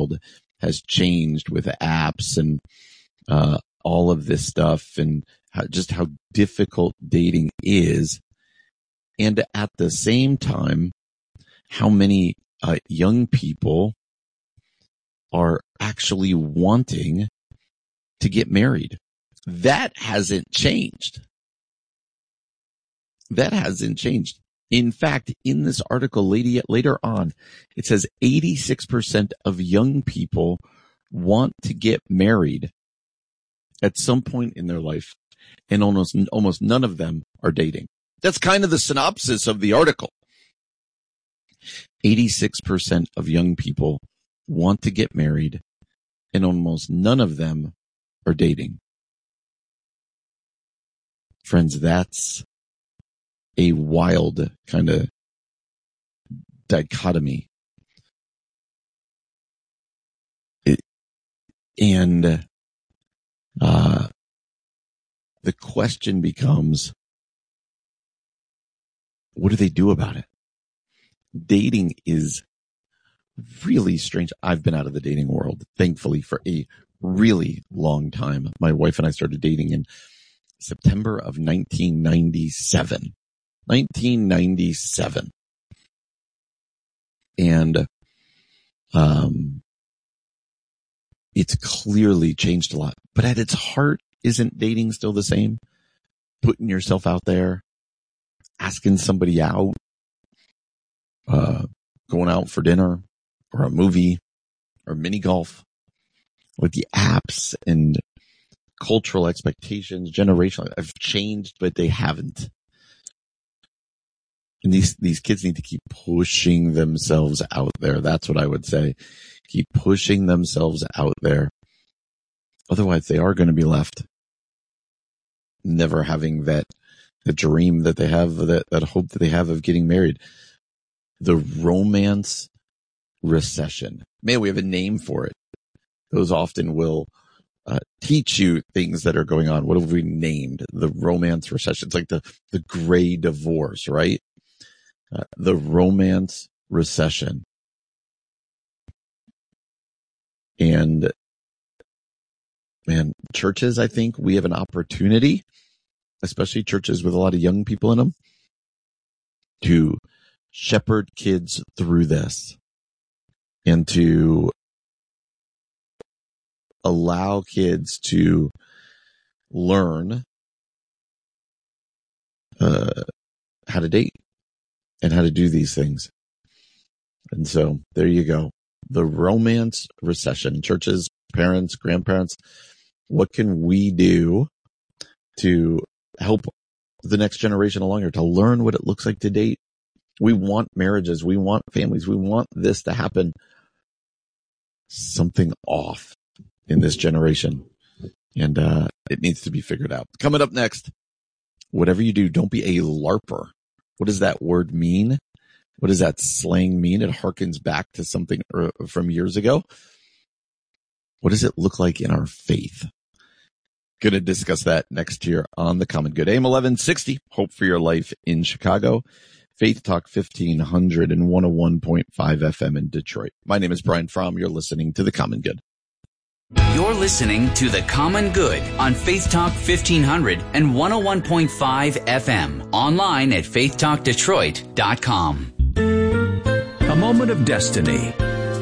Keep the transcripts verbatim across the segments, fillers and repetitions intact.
world has changed with apps and uh, all of this stuff, and how, just how difficult dating is. And at the same time, how many uh, young people are actually wanting to get married. That hasn't changed. That hasn't changed. In fact, in this article later, later on, it says eighty-six percent of young people want to get married at some point in their life, and almost, almost none of them are dating. That's kind of the synopsis of the article. eighty-six percent of young people want to get married, and almost none of them are dating. Friends, that's a wild kind of dichotomy. It, and uh, the question becomes, what do they do about it? Dating is really strange. I've been out of the dating world, thankfully, for a really long time. My wife and I started dating in September of nineteen ninety-seven. nineteen ninety-seven. And um, it's clearly changed a lot. But at its heart, isn't dating still the same? Putting yourself out there, asking somebody out, uh, going out for dinner or a movie or mini golf. With the apps and cultural expectations, generational, have changed, but they haven't. And these, these kids need to keep pushing themselves out there. That's what I would say. Keep pushing themselves out there. Otherwise, they are going to be left never having that, the dream that they have, that, that hope that they have of getting married. The romance recession. Man, we have a name for it. Those often will uh, teach you things that are going on. What have we named? The romance recession. It's like the, the gray divorce, right? Uh, the romance recession. And man, churches, I think we have an opportunity, especially churches with a lot of young people in them, to shepherd kids through this and to allow kids to learn uh, how to date and how to do these things. And so there you go. The romance recession. Churches, parents, grandparents, what can we do to help the next generation along here to learn what it looks like to date? We want marriages. We want families. We want this to happen. Something off in this generation, and uh it needs to be figured out. Coming up next, whatever you do, don't be a LARPer. What does that word mean? What does that slang mean? It harkens back to something from years ago. What does it look like in our faith? Going to discuss that next here on The Common Good. A M eleven sixty, Hope for Your Life in Chicago. Faith Talk fifteen hundred and one oh one point five F M in Detroit. My name is Brian Fromm. You're listening to The Common Good. You're listening to The Common Good on Faith Talk fifteen hundred and one oh one point five F M. Online at faith talk detroit dot com. A moment of destiny.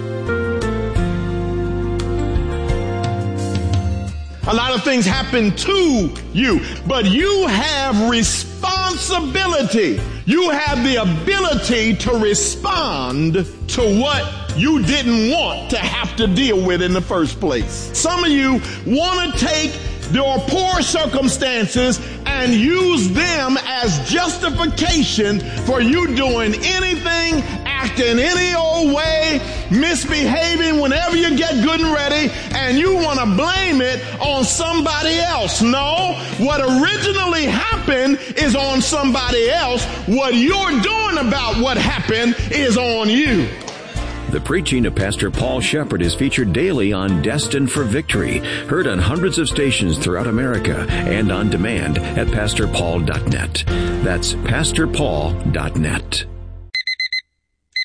A lot of things happen to you, but you have responsibility. You have the ability to respond to what you didn't want to have to deal with in the first place. Some of you want to take your poor circumstances and use them as justification for you doing anything, acting any old way, misbehaving whenever you get good and ready, and you want to blame it on somebody else. No, what originally happened is on somebody else. What you're doing about what happened is on you. The preaching of Pastor Paul Shepherd is featured daily on Destined for Victory, heard on hundreds of stations throughout America and on demand at pastor paul dot net. That's pastor paul dot net.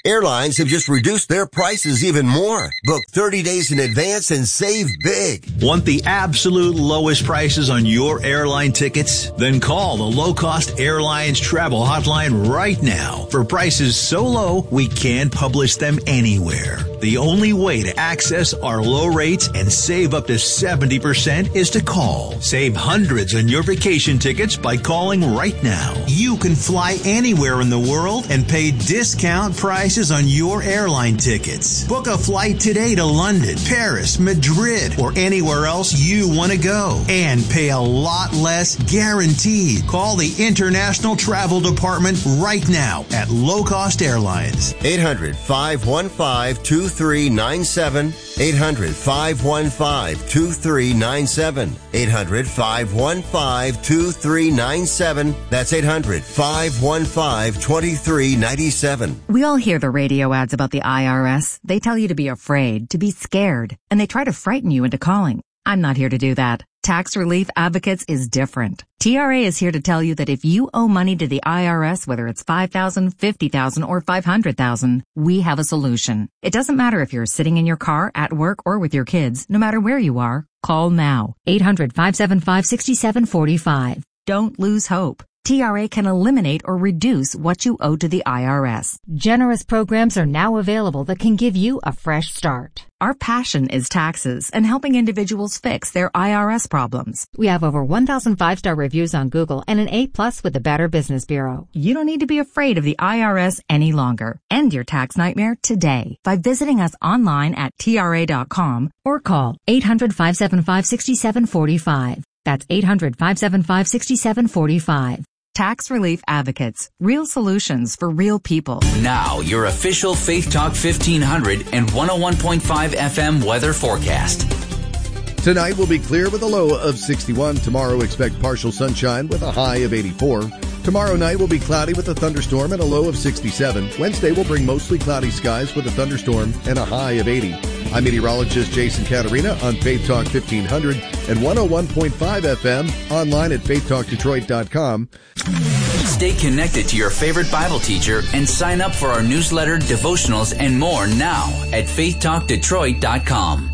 Airlines have just reduced their prices even more. Book thirty days in advance and save big. Want the absolute lowest prices on your airline tickets? Then call the Low Cost Airlines Travel Hotline right now for prices so low we can't publish them anywhere. The only way to access our low rates and save up to seventy percent is to call. Save hundreds on your vacation tickets by calling right now. You can fly anywhere in the world and pay discount prices on your airline tickets. Book a flight today to London, Paris, Madrid, or anywhere else you want to go and pay a lot less guaranteed. Call the International Travel Department right now at Low Cost Airlines. eight hundred, five one five, two three nine seven. eight hundred, five one five, two three nine seven. eight hundred, five one five, two three nine seven. That's eight hundred, five one five, two three nine seven. We all hear the radio ads about the I R S. They tell you to be afraid, to be scared, and they try to frighten you into calling. I'm not here to do that. Tax Relief Advocates is different. T R A is here to tell you that if you owe money to the I R S, whether it's five thousand dollars, fifty thousand dollars, or five hundred thousand dollars, we have a solution. It doesn't matter if you're sitting in your car, at work, or with your kids. No matter where you are, call now. eight hundred, five seven five, six seven four five. Don't lose hope. T R A can eliminate or reduce what you owe to the I R S. Generous programs are now available that can give you a fresh start. Our passion is taxes and helping individuals fix their I R S problems. We have over one thousand five-star reviews on Google and an A plus with the Better Business Bureau. You don't need to be afraid of the I R S any longer. End your tax nightmare today by visiting us online at T R A dot com or call eight hundred, five seven five, six seven four five. That's eight hundred, five seven five, six seven four five. Tax Relief Advocates. Real solutions for real people. Now, your official Faith Talk fifteen hundred and one oh one point five F M weather forecast. Tonight will be clear with a low of sixty-one. Tomorrow, expect partial sunshine with a high of eighty-four. Tomorrow night will be cloudy with a thunderstorm and a low of sixty-seven. Wednesday will bring mostly cloudy skies with a thunderstorm and a high of eighty. I'm meteorologist Jason Caterina on Faith Talk fifteen hundred and one oh one point five F M, online at faith talk detroit dot com. Stay connected to your favorite Bible teacher and sign up for our newsletter, devotionals, and more now at faith talk detroit dot com.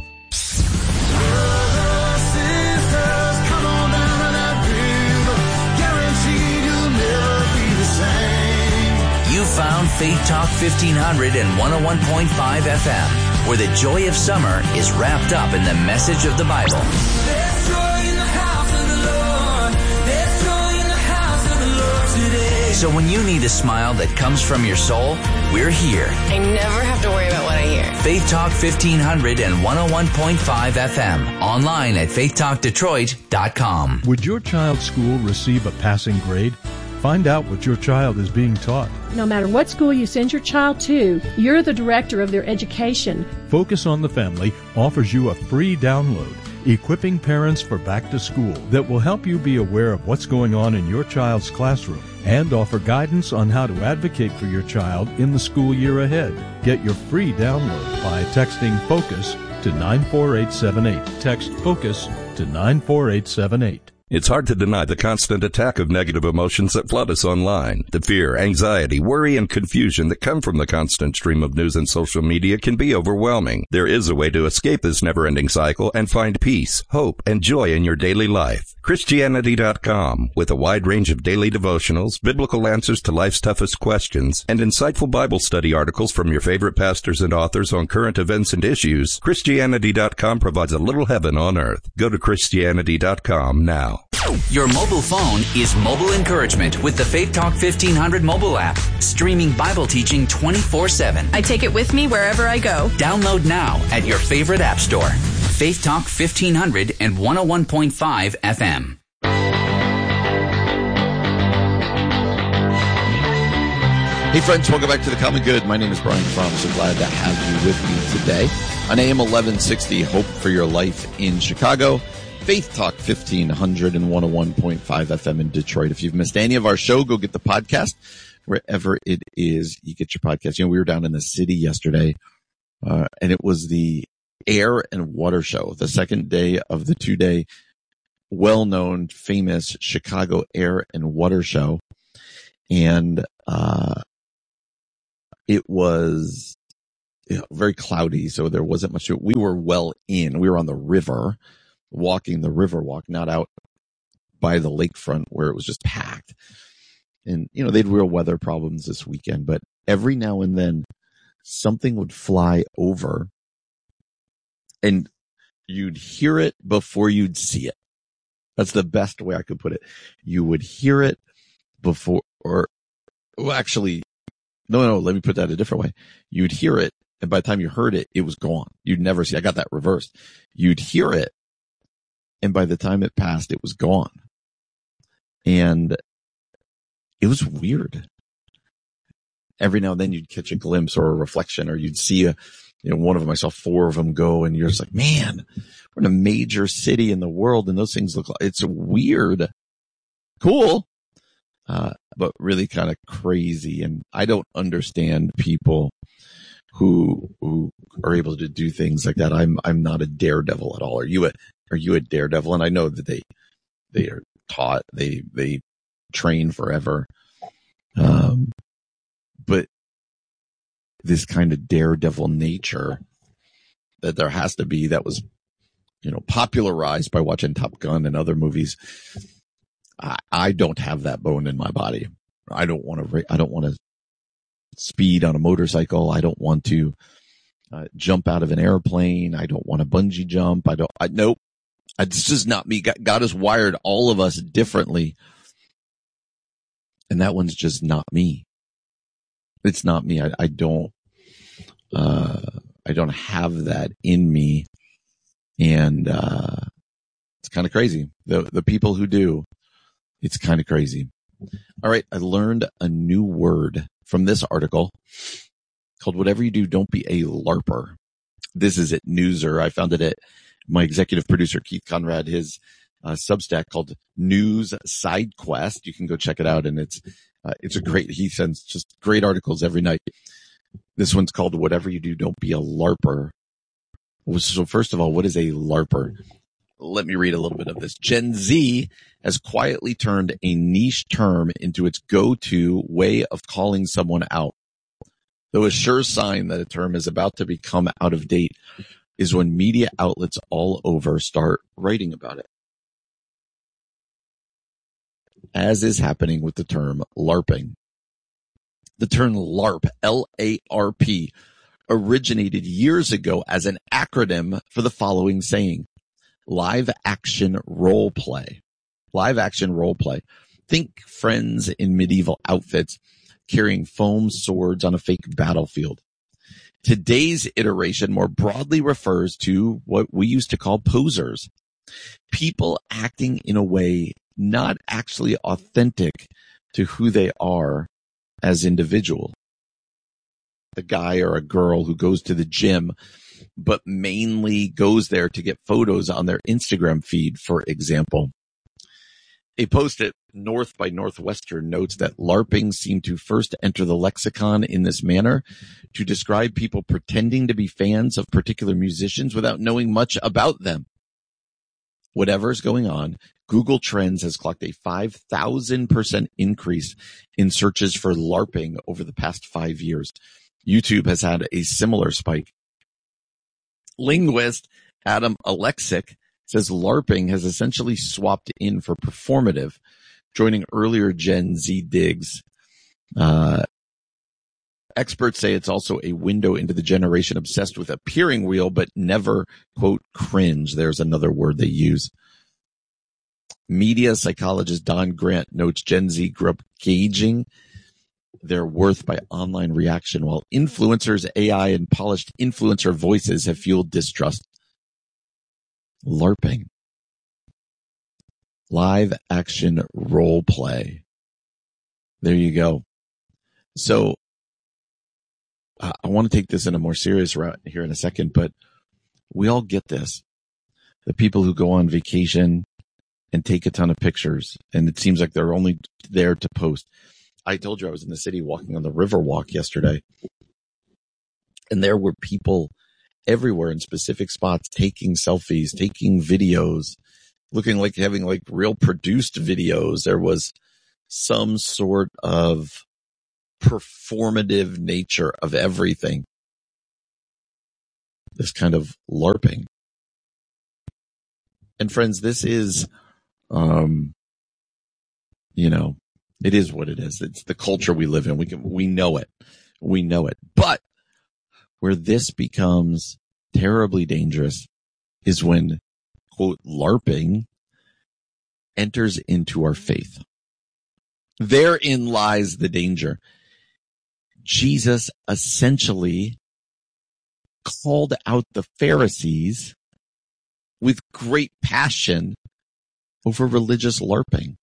You found Faith Talk fifteen hundred and one oh one point five F M, where the joy of summer is wrapped up in the message of the Bible. There's joy in the house of the Lord. There's joy in the house of the Lord today. So when you need a smile that comes from your soul, we're here. I never have to worry about what I hear. Faith Talk fifteen hundred and one oh one point five F M, online at faith talk detroit dot com. Would your child's school receive a passing grade? Find out what your child is being taught. No matter what school you send your child to, you're the director of their education. Focus on the Family offers you a free download, Equipping Parents for Back to School, that will help you be aware of what's going on in your child's classroom and offer guidance on how to advocate for your child in the school year ahead. Get your free download by texting FOCUS to nine four eight seven eight. Text FOCUS to nine four eight seven eight. It's hard to deny the constant attack of negative emotions that flood us online. The fear, anxiety, worry, and confusion that come from the constant stream of news and social media can be overwhelming. There is a way to escape this never-ending cycle and find peace, hope, and joy in your daily life. Christianity dot com, with a wide range of daily devotionals, biblical answers to life's toughest questions, and insightful Bible study articles from your favorite pastors and authors on current events and issues, Christianity dot com provides a little heaven on earth. Go to Christianity dot com now. Your mobile phone is mobile encouragement with the Faith Talk fifteen hundred mobile app, streaming Bible teaching twenty-four seven. I take it with me wherever I go. Download now at your favorite app store. Faith Talk fifteen hundred and one oh one point five F M. Hey friends, welcome back to The Common Good. My name is Brian Fromm. So glad to have you with me today on A M eleven sixty, Hope for Your Life in Chicago. Faith Talk fifteen hundred and one oh one point five F M in Detroit. If you've missed any of our show, go get the podcast wherever it is you get your podcast. You know, we were down in the city yesterday, uh, and it was the Air and Water Show, the second day of the two-day well-known, famous Chicago Air and Water Show. And uh it was you know, very cloudy, so there wasn't much. We were well in. We were on the river, walking the river walk, not out by the lakefront where it was just packed. And, you know, they had real weather problems this weekend, but every now and then something would fly over and you'd hear it before you'd see it. That's the best way I could put it. You would hear it before, or well, actually, no, no, let me put that a different way. You'd hear it, and by the time you heard it, it was gone. You'd never see, I got that reversed. You'd hear it, and by the time it passed, it was gone. And it was weird. Every now and then you'd catch a glimpse or a reflection, or you'd see a, you know, one of them. I saw four of them go, and you're just like, man, we're in a major city in the world, and those things look like, it's weird. Cool. Uh, but really kind of crazy. And I don't understand people who, who are able to do things like that. I'm, I'm not a daredevil at all. Are you a, are you a daredevil? And I know that they, they are taught, they, they train forever. Um, but this kind of daredevil nature that there has to be, that was, you know, popularized by watching Top Gun and other movies. I, I don't have that bone in my body. I don't want to, I don't want to speed on a motorcycle. I don't want to uh, jump out of an airplane. I don't want to bungee jump. I don't, I, nope. It's just not me. God, God has wired all of us differently. And that one's just not me. It's not me. I, I don't, uh, I don't have that in me. And, uh, it's kind of crazy. The, the people who do, it's kind of crazy. All right. I learned a new word from this article called Whatever You Do, Don't Be a LARPer. This is at Newser. I found it at my executive producer, Keith Conrad, his uh, Substack called News Side Quest. You can go check it out. And it's, uh, it's a great, he sends just great articles every night. This one's called Whatever You Do, Don't Be a LARPer. So first of all, what is a LARPer? Let me read a little bit of this. Gen Z has quietly turned a niche term into its go-to way of calling someone out. Though a sure sign that a term is about to become out of date is when media outlets all over start writing about it. As is happening with the term LARPing. The term LARP, L A R P, originated years ago as an acronym for the following saying: live action role play. Live action role play. Think friends in medieval outfits carrying foam swords on a fake battlefield. Today's iteration more broadly refers to what we used to call posers. People acting in a way not actually authentic to who they are as individuals. A guy or a girl who goes to the gym, but mainly goes there to get photos on their Instagram feed, for example. A post at North by Northwestern notes that LARPing seemed to first enter the lexicon in this manner to describe people pretending to be fans of particular musicians without knowing much about them. Whatever is going on, Google Trends has clocked a five thousand percent increase in searches for LARPing over the past five years. YouTube has had a similar spike. Linguist Adam Alexic says LARPing has essentially swapped in for performative, joining earlier Gen Z digs. Uh, experts say it's also a window into the generation obsessed with appearing real, but never, quote, cringe. There's another word they use. Media psychologist Don Grant notes Gen Z grew up gauging their worth by online reaction, while influencers, A I, and polished influencer voices have fueled distrust. LARPing. Live action role play. There you go. So uh, I want to take this in a more serious route here in a second, but we all get this. The people who go on vacation and take a ton of pictures, and it seems like they're only there to post. I told you I was in the city walking on the Riverwalk yesterday, and there were people everywhere in specific spots taking selfies, taking videos, looking like having like real produced videos. There was some sort of performative nature of everything. This kind of LARPing. And friends, this is, um, you know, it is what it is. It's the culture we live in. We can, we know it. We know it. But where this becomes terribly dangerous is when, quote, LARPing enters into our faith. Therein lies the danger. Jesus essentially called out the Pharisees with great passion over religious LARPing.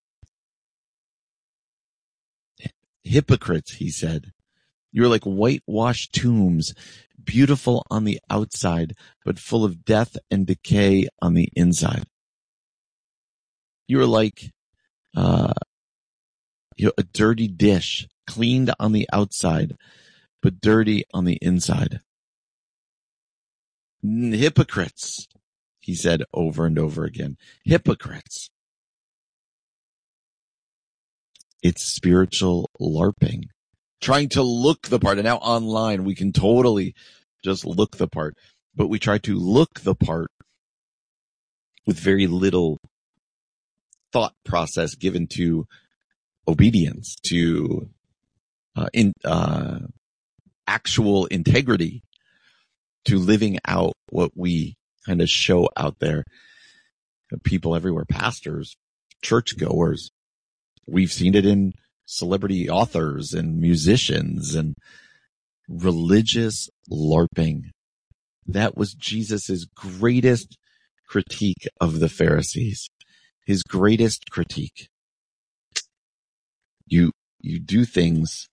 Hypocrites, he said. You're like whitewashed tombs, beautiful on the outside, but full of death and decay on the inside. You're like uh, you know, a dirty dish, cleaned on the outside, but dirty on the inside. Hypocrites, he said over and over again. Hypocrites. It's spiritual LARPing. Trying to look the part. And now online, we can totally just look the part. But we try to look the part with very little thought process given to obedience, to uh, in uh, actual integrity, to living out what we kind of show out there. People everywhere, pastors, churchgoers. We've seen it in celebrity authors and musicians and religious LARPing. That was Jesus's greatest critique of the Pharisees. His greatest critique. You, you do things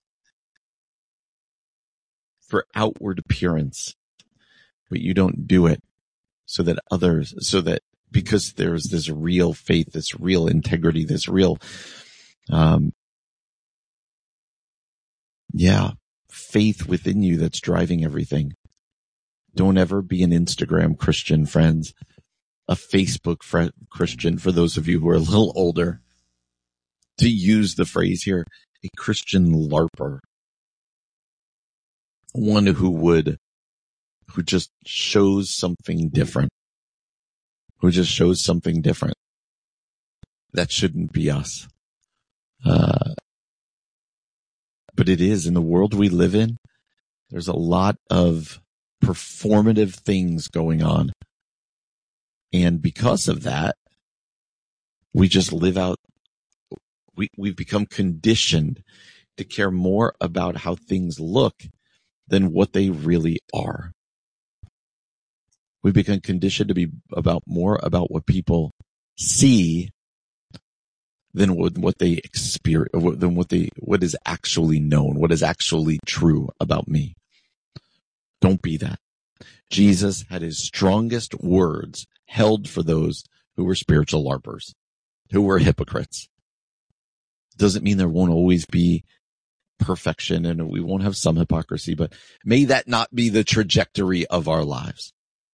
for outward appearance, but you don't do it so that others, so that because there's this real faith, this real integrity, this real, um, yeah, faith within you that's driving everything. Don't ever be an Instagram Christian, friends. A Facebook fr- Christian, for those of you who are a little older. To use the phrase here, a Christian LARPer. One who would, who just shows something different. Who just shows something different. That shouldn't be us. Uh, but it is in the world we live in. There's a lot of performative things going on. And because of that, we just live out, we, we've become conditioned to care more about how things look than what they really are. We've become conditioned to be about more about what people see than what, what they experience, than what they, what is actually known, what is actually true about me. Don't be that. Jesus had his strongest words held for those who were spiritual LARPers, who were hypocrites. Doesn't mean there won't always be perfection and we won't have some hypocrisy, but may that not be the trajectory of our lives.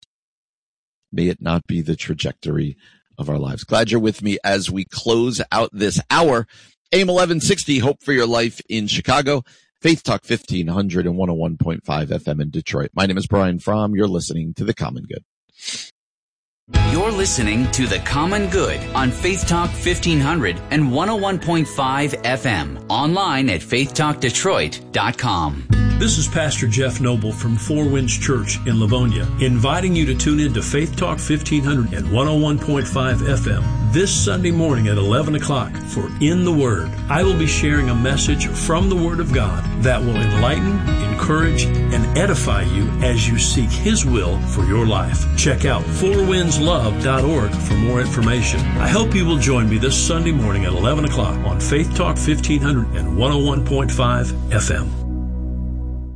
May it not be the trajectory of our lives. Glad you're with me as we close out this hour. A M eleven sixty, Hope for Your Life in Chicago. Faith Talk fifteen hundred and one oh one point five F M in Detroit. My name is Brian Fromm. You're listening to The Common Good. You're listening to The Common Good on Faith Talk fifteen hundred and one oh one point five F M. Online at faith talk detroit dot com. This is Pastor Jeff Noble from Four Winds Church in Livonia, inviting you to tune in to Faith Talk fifteen hundred and one oh one point five F M this Sunday morning at eleven o'clock for In the Word. I will be sharing a message from the Word of God that will enlighten, encourage, and edify you as you seek His will for your life. Check out four winds love dot org for more information. I hope you will join me this Sunday morning at eleven o'clock on Faith Talk fifteen hundred and one oh one point five F M.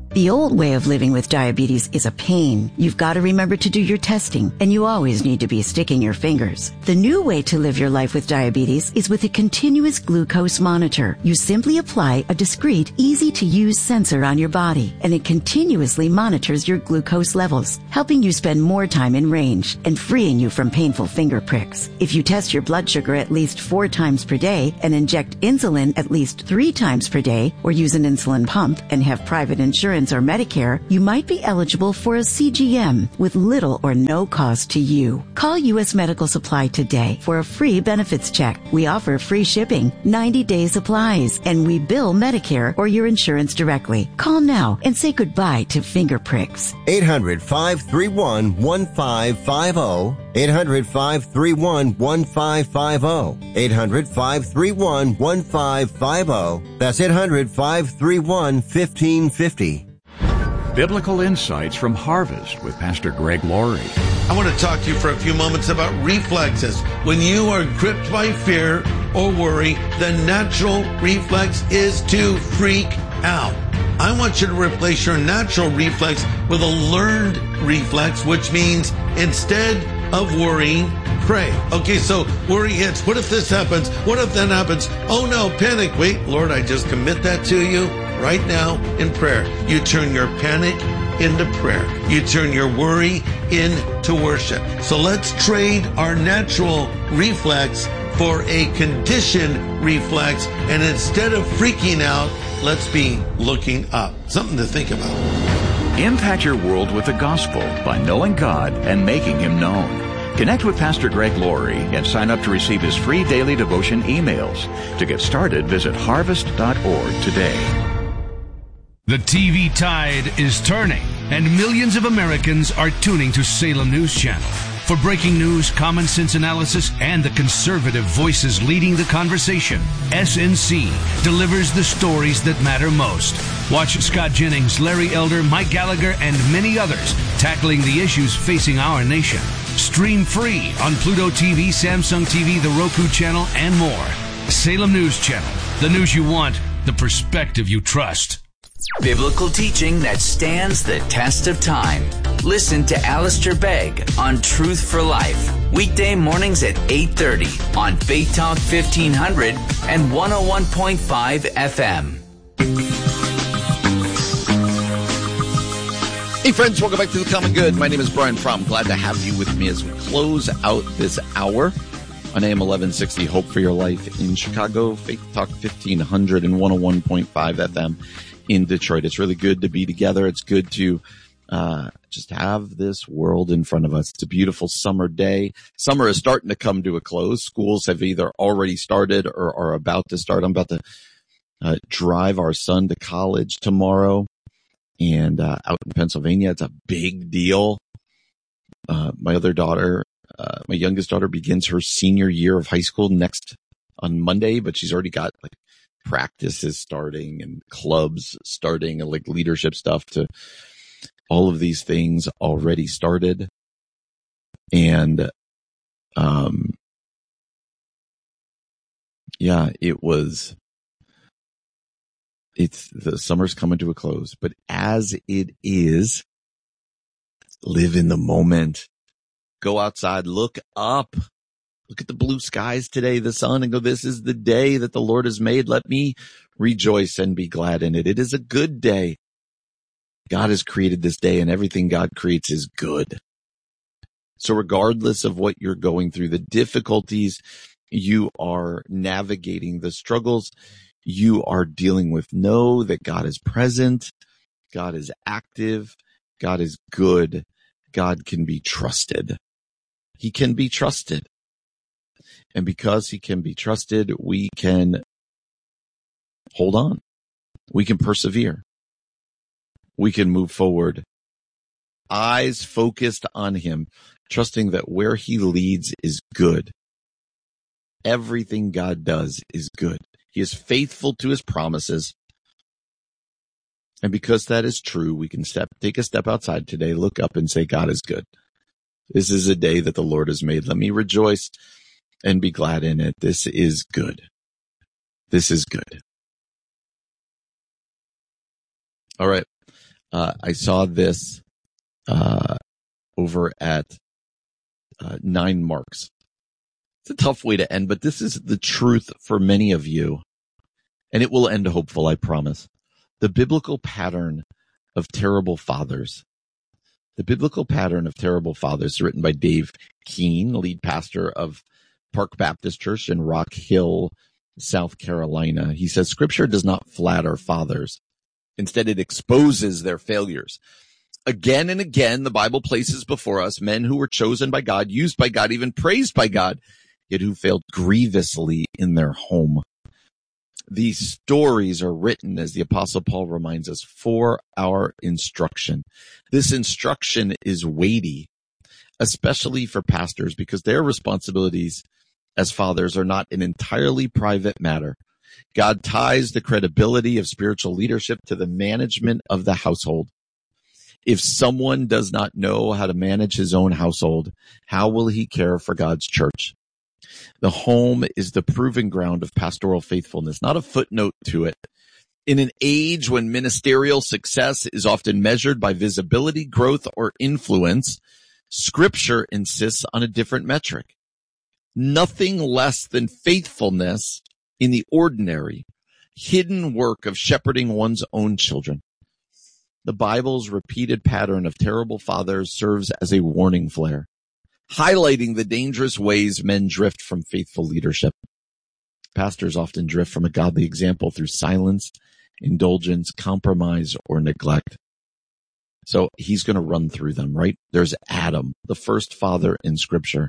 The old way of living with diabetes is a pain. You've got to remember to do your testing, and you always need to be sticking your fingers. The new way to live your life with diabetes is with a continuous glucose monitor. You simply apply a discreet, easy-to-use sensor on your body, and it continuously monitors your glucose levels, helping you spend more time in range and freeing you from painful finger pricks. If you test your blood sugar at least four times per day and inject insulin at least three times per day, or use an insulin pump and have private insurance or Medicare, you might be eligible for a C G M with little or no cost to you. Call U S Medical Supply today for a free benefits check. We offer free shipping, ninety day supplies, and we bill Medicare or your insurance directly. Call now and say goodbye to finger pricks. eight hundred, five three one, one five five zero. eight hundred, five three one, one five five zero. eight hundred, five three one, one five five zero. That's eight hundred, five three one, one five five zero. Biblical Insights from Harvest with Pastor Greg Laurie. I want to talk to you for a few moments about reflexes. When you are gripped by fear or worry, the natural reflex is to freak out. I want you to replace your natural reflex with a learned reflex, which means instead of worrying, pray. Okay, so worry hits. What if this happens? What if that happens? Oh no, panic. Wait, Lord, I just commit that to you right now in prayer. You turn your panic into prayer. You turn your worry into worship. So let's trade our natural reflex for a conditioned reflex. And instead of freaking out, let's be looking up. Something to think about. Impact your world with the gospel by knowing God and making Him known. Connect with Pastor Greg Laurie and sign up to receive his free daily devotion emails. To get started, visit harvest dot org today. The T V tide is turning, and millions of Americans are tuning to Salem News Channel. For breaking news, common sense analysis, and the conservative voices leading the conversation, S N C delivers the stories that matter most. Watch Scott Jennings, Larry Elder, Mike Gallagher, and many others tackling the issues facing our nation. Stream free on Pluto T V, Samsung T V, the Roku channel, and more. Salem News Channel. The news you want, the perspective you trust. Biblical teaching that stands the test of time. Listen to Alistair Begg on Truth for Life. Weekday mornings at eight thirty on Faith Talk fifteen hundred and one oh one point five F M. Hey friends, welcome back to The Common Good. My name is Brian Fromm. Glad to have you with me as we close out this hour on A M eleven sixty, Hope for Your Life in Chicago, Faith Talk fifteen hundred and one oh one point five F M in Detroit. It's really good to be together. It's good to uh just have this world in front of us. It's a beautiful summer day. Summer is starting to come to a close. Schools have either already started or are about to start. I'm about to uh, drive our son to college tomorrow. And uh, out in Pennsylvania, it's a big deal. Uh, my other daughter, uh, my youngest daughter begins her senior year of high school next on Monday, but she's already got like practices starting and clubs starting and like leadership stuff to all of these things already started. And, um, yeah, it was, it's the summer's coming to a close, but as it is, live in the moment, go outside, look up, look at the blue skies today, the sun, and go, this is the day that the Lord has made. Let me rejoice and be glad in it. It is a good day. God has created this day, and everything God creates is good. So regardless of what you're going through, the difficulties you are navigating, the struggles you are dealing with, know that God is present, God is active, God is good, God can be trusted. He can be trusted. And because he can be trusted, we can hold on. We can persevere. We can move forward. Eyes focused on him, trusting that where he leads is good. Everything God does is good. He is faithful to his promises. And because that is true, we can step, take a step outside today, look up and say, God is good. This is a day that the Lord has made. Let me rejoice and be glad in it. This is good. This is good. All right. Uh, I saw this uh, over at uh, Nine Marks. It's a tough way to end, but this is the truth for many of you. And it will end hopeful, I promise. The biblical pattern of terrible fathers. The biblical pattern of terrible fathers, written by Dave Keene, lead pastor of Park Baptist Church in Rock Hill, South Carolina. He says, Scripture does not flatter fathers. Instead, it exposes their failures. Again and again, the Bible places before us men who were chosen by God, used by God, even praised by God, yet who failed grievously in their home. These stories are written, as the Apostle Paul reminds us, for our instruction. This instruction is weighty, especially for pastors, because their responsibilities as fathers are not an entirely private matter. God ties the credibility of spiritual leadership to the management of the household. If someone does not know how to manage his own household, how will he care for God's church? The home is the proving ground of pastoral faithfulness, not a footnote to it. In an age when ministerial success is often measured by visibility, growth, or influence, Scripture insists on a different metric. Nothing less than faithfulness in the ordinary, hidden work of shepherding one's own children. The Bible's repeated pattern of terrible fathers serves as a warning flare, highlighting the dangerous ways men drift from faithful leadership. Pastors often drift from a godly example through silence, indulgence, compromise, or neglect. So he's going to run through them, right? There's Adam, the first father in Scripture.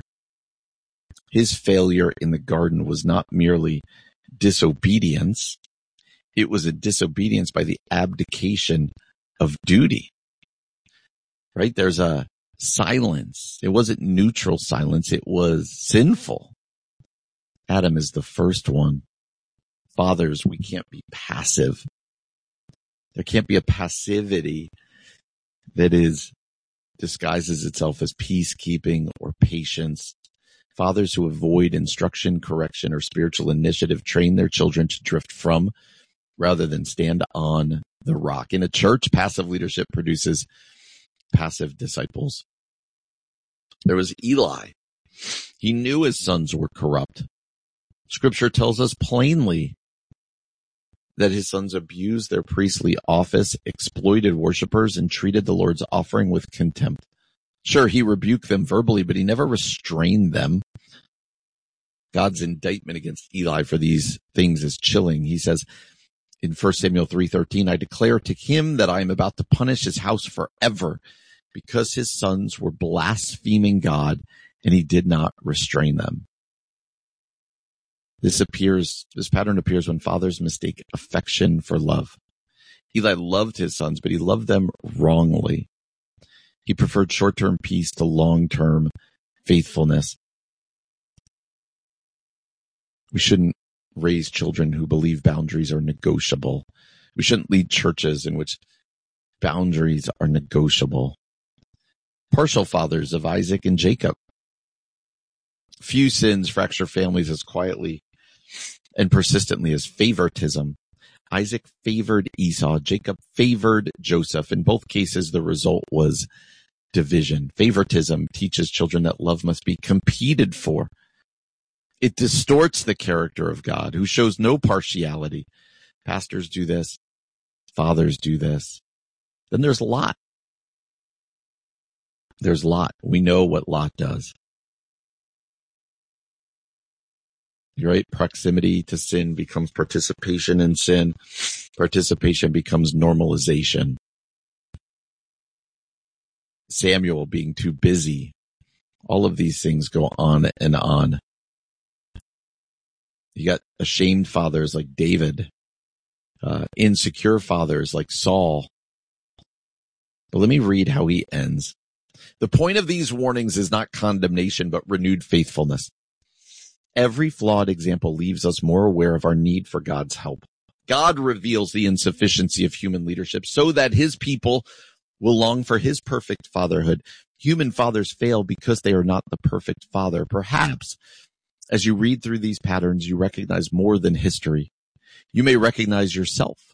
His failure in the garden was not merely disobedience. It was a disobedience by the abdication of duty, right? There's a silence. It wasn't neutral silence. It was sinful. Adam is the first one. Fathers, we can't be passive. There can't be a passivity that is disguises itself as peacekeeping or patience. Fathers who avoid instruction, correction, or spiritual initiative train their children to drift from rather than stand on the rock. In a church, passive leadership produces passive disciples. There was Eli. He knew his sons were corrupt. Scripture tells us plainly that his sons abused their priestly office, exploited worshipers, and treated the Lord's offering with contempt. Sure, he rebuked them verbally, but he never restrained them. God's indictment against Eli for these things is chilling. He says in First Samuel three thirteen, I declare to him that I am about to punish his house forever because his sons were blaspheming God and he did not restrain them. This appears, this pattern appears when fathers mistake affection for love. Eli loved his sons, but he loved them wrongly. He preferred short-term peace to long-term faithfulness. We shouldn't raise children who believe boundaries are negotiable. We shouldn't lead churches in which boundaries are negotiable. Partial fathers of Isaac and Jacob. Few sins fracture families as quietly and persistently as favoritism. Isaac favored Esau. Jacob favored Joseph. In both cases, the result was division. Favoritism teaches children that love must be competed for. It distorts the character of God, who shows no partiality. Pastors do this. Fathers do this. Then there's Lot. There's Lot. We know what Lot does. Right? Proximity to sin becomes participation in sin. Participation becomes normalization. Samuel being too busy. All of these things go on and on. You got ashamed fathers like David, uh, insecure fathers like Saul. But let me read how he ends. The point of these warnings is not condemnation, but renewed faithfulness. Every flawed example leaves us more aware of our need for God's help. God reveals the insufficiency of human leadership so that his people will long for his perfect fatherhood. Human fathers fail because they are not the perfect father. Perhaps as you read through these patterns, you recognize more than history. You may recognize yourself.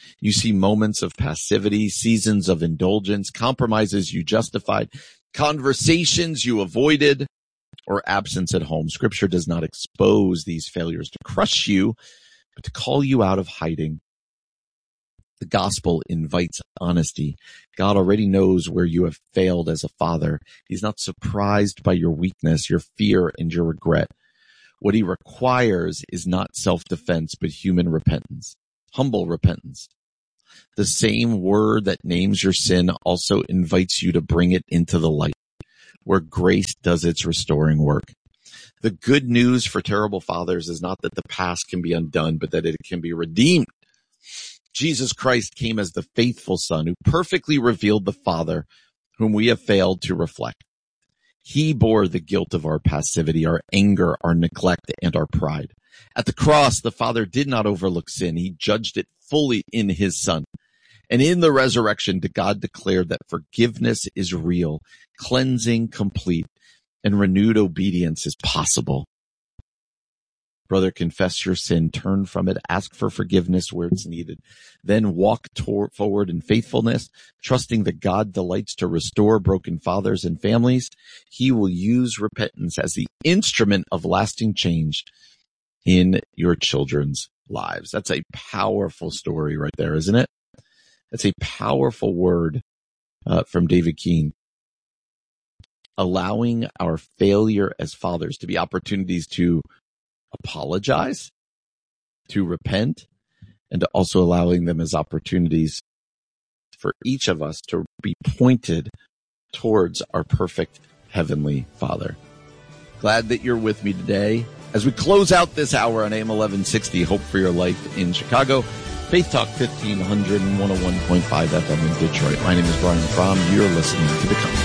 You see moments of passivity, seasons of indulgence, compromises you justified, conversations you avoided, or absence at home. Scripture does not expose these failures to crush you, but to call you out of hiding. The gospel invites honesty. God already knows where you have failed as a father. He's not surprised by your weakness, your fear, and your regret. What he requires is not self-defense, but human repentance, humble repentance. The same word that names your sin also invites you to bring it into the light, where grace does its restoring work. The good news for terrible fathers is not that the past can be undone, but that it can be redeemed. Jesus Christ came as the faithful Son who perfectly revealed the Father whom we have failed to reflect. He bore the guilt of our passivity, our anger, our neglect, and our pride. At the cross, the Father did not overlook sin. He judged it fully in his Son. And in the resurrection, God declared that forgiveness is real, cleansing complete, and renewed obedience is possible. Brother, confess your sin, turn from it, ask for forgiveness where it's needed. Then walk toward, forward in faithfulness, trusting that God delights to restore broken fathers and families. He will use repentance as the instrument of lasting change in your children's lives. That's a powerful story right there, isn't it? That's a powerful word uh, from David Keene. Allowing our failure as fathers to be opportunities to apologize, to repent, and to also allowing them as opportunities for each of us to be pointed towards our perfect heavenly Father. Glad that you're with me today as we close out this hour on A M eleven sixty, Hope for Your Life in Chicago, Faith Talk fifteen hundred and one oh one point five F M in Detroit. My name is Brian Fromm. You're listening to The Compass.